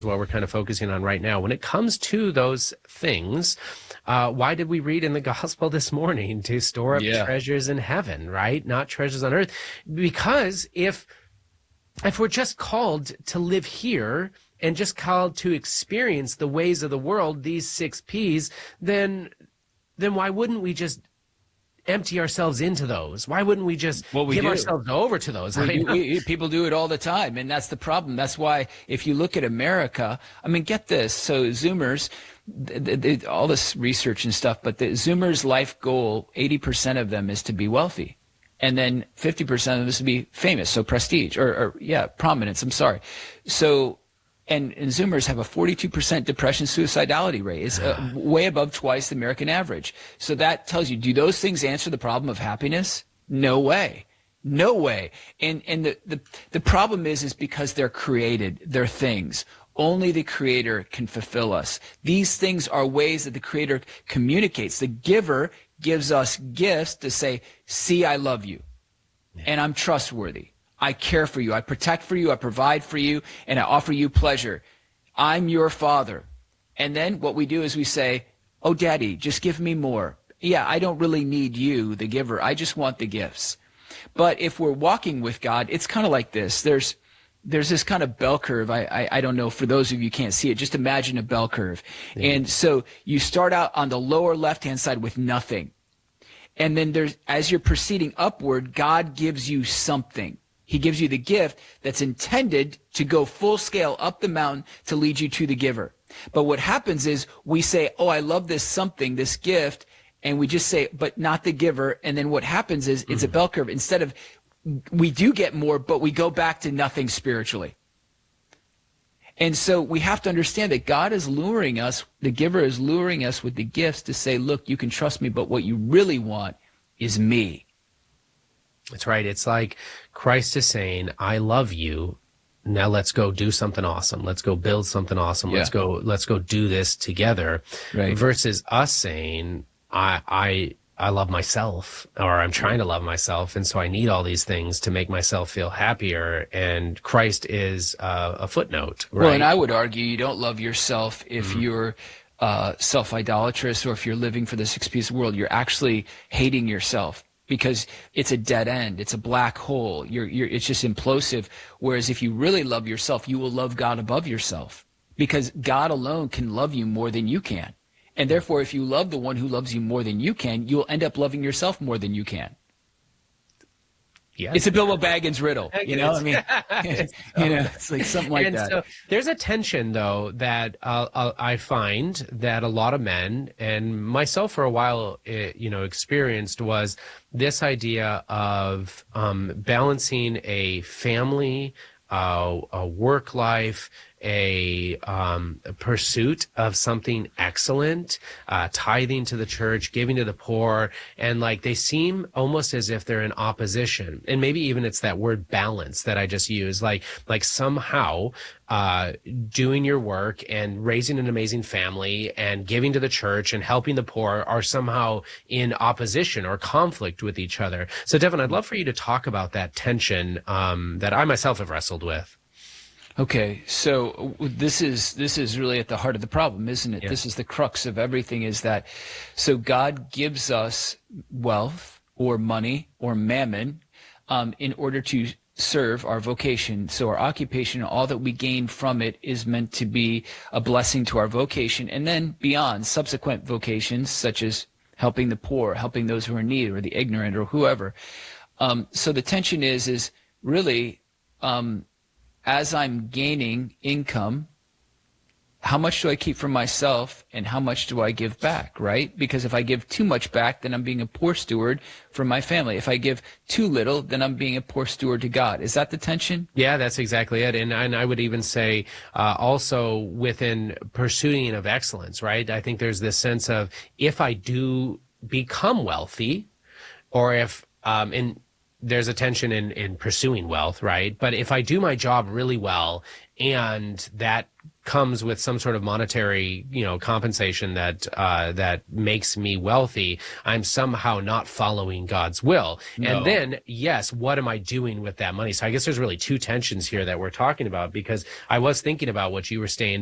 what we're kind of focusing on right now. When it comes to those things, why did we read in the gospel this morning to store up treasures in heaven, right? Not treasures on earth. Because if we're just called to live here and just called to experience the ways of the world, these 6 P's, then why wouldn't we just empty ourselves into those? Why wouldn't we just give ourselves over to those? People do it all the time, and that's the problem. That's why if you look at America, I mean, get this. So Zoomers, all this research and stuff, but the Zoomers' life goal, 80% of them is to be wealthy. And then 50% of them is to be famous, so prestige, or prominence, I'm sorry. So, and Zoomers have a 42% depression suicidality rate. It's way above twice the American average. So that tells you, do those things answer the problem of happiness? No way. No way. And the problem is because they're created, they're things. Only the Creator can fulfill us. These things are ways that the Creator communicates. The giver gives us gifts to say, see, I love you, and I'm trustworthy. I care for you. I protect for you. I provide for you, and I offer you pleasure. I'm your Father. And then what we do is we say, oh, Daddy, just give me more. Yeah, I don't really need you, the giver. I just want the gifts. But if we're walking with God, it's kind of like this. There's this kind of bell curve. I don't know, for those of you who can't see it, just imagine a bell curve. Yeah. And so you start out on the lower left-hand side with nothing. And then as you're proceeding upward, God gives you something. He gives you the gift that's intended to go full scale up the mountain to lead you to the giver. But what happens is we say, oh, I love this something, this gift, and we just say, but not the giver. And then what happens is it's a bell curve. Instead of, we do get more, but we go back to nothing spiritually. And so we have to understand that God is luring us, the giver is luring us with the gifts to say, look, you can trust me, but what you really want is me. That's right. It's like Christ is saying, I love you. Now let's go do something awesome. Let's go build something awesome. Yeah. Let's go do this together. Right. Versus us saying, I love myself, or I'm trying to love myself. And so I need all these things to make myself feel happier. And Christ is a footnote. Right? Well, and I would argue you don't love yourself if you're self-idolatrous, or if you're living for the 6 P's of the world. You're actually hating yourself. Because it's a dead end. It's a black hole. It's just implosive. Whereas if you really love yourself, you will love God above yourself. Because God alone can love you more than you can. And therefore, if you love the one who loves you more than you can, you'll end up loving yourself more than you can. Yeah, it's a Bilbo Baggins riddle, you know. I mean, it's like something like that. So there's a tension, though, that I find that a lot of men, and myself for a while, experienced, was this idea of balancing a family, a work life, a pursuit of something excellent, tithing to the church, giving to the poor, and like they seem almost as if they're in opposition. And maybe even it's that word balance that I just used, like somehow doing your work and raising an amazing family and giving to the church and helping the poor are somehow in opposition or conflict with each other. So Devin, I'd love for you to talk about that tension that I myself have wrestled with. Okay, so this is really at the heart of the problem, isn't it? Yeah. This is the crux of everything, is that so God gives us wealth or money or mammon in order to serve our vocation. So our occupation, all that we gain from it, is meant to be a blessing to our vocation, and then beyond, subsequent vocations such as helping the poor, helping those who are in need, or the ignorant, or whoever. So the tension is really as I'm gaining income, how much do I keep for myself and how much do I give back, right? Because if I give too much back, then I'm being a poor steward for my family. If I give too little, then I'm being a poor steward to God. Is that the tension? Yeah, that's exactly it. And I would even say also within pursuing of excellence, right? I think there's this sense of, if I do become wealthy, or if there's a tension in pursuing wealth, right? But if I do my job really well and that comes with some sort of monetary, compensation that makes me wealthy, I'm somehow not following God's will. No. And then, yes, what am I doing with that money? So I guess there's really two tensions here that we're talking about, because I was thinking about what you were saying